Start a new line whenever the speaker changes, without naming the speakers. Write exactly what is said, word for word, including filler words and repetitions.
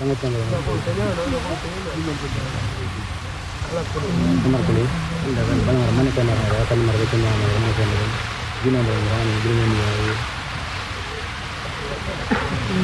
Tengah-tengah. Nomor kulit, tidak kan, paling mana kan ada, kan nomor itu yang mana kan, gimana dengan gimana